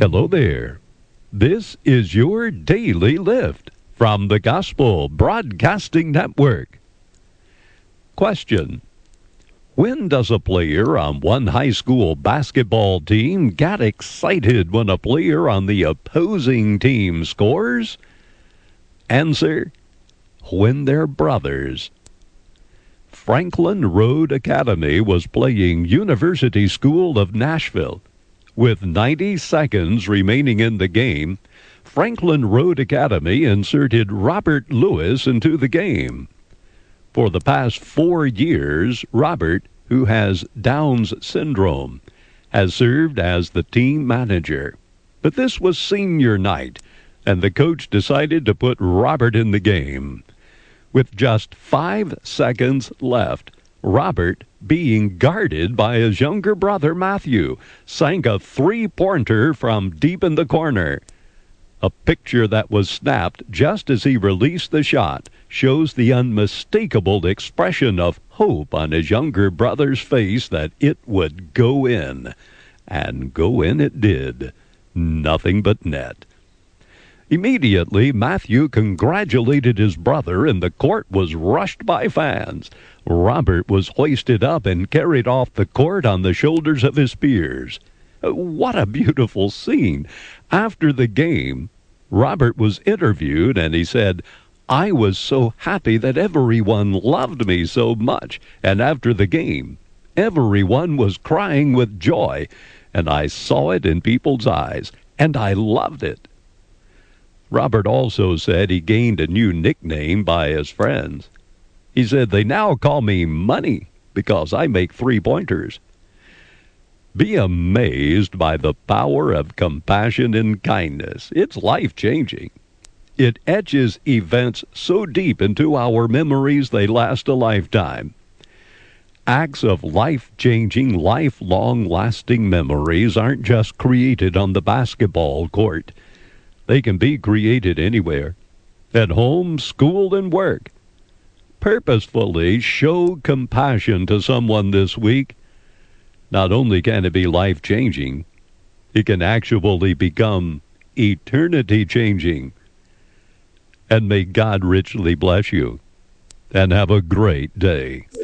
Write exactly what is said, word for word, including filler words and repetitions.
Hello there. This is your Daily Lift from the Gospel Broadcasting Network. Question: when does a player on one high school basketball team get excited when a player on the opposing team scores? Answer: when they're brothers. Franklin Road Academy was playing University School of Nashville. With ninety seconds remaining in the game, Franklin Road Academy inserted Robert Lewis into the game. For the past four years, Robert, who has Down's syndrome, has served as the team manager. But this was senior night, and the coach decided to put Robert in the game. With just five seconds left, Robert, being guarded by his younger brother Matthew, sank a three-pointer from deep in the corner. A picture that was snapped just as he released the shot shows the unmistakable expression of hope on his younger brother's face that it would go in. And go in it did. Nothing but net. Immediately, Matthew congratulated his brother, and the court was rushed by fans. Robert was hoisted up and carried off the court on the shoulders of his peers. What a beautiful scene! After the game, Robert was interviewed, and he said, "I was so happy that everyone loved me so much, and after the game, everyone was crying with joy, and I saw it in people's eyes, and I loved it." Robert also said he gained a new nickname by his friends. He said, "They now call me Money because I make three-pointers." Be amazed by the power of compassion and kindness. It's life-changing. It etches events so deep into our memories they last a lifetime. Acts of life-changing, lifelong lasting memories aren't just created on the basketball court. They can be created anywhere, at home, school, and work. Purposefully show compassion to someone this week. Not only can it be life-changing, it can actually become eternity-changing. And may God richly bless you, and have a great day.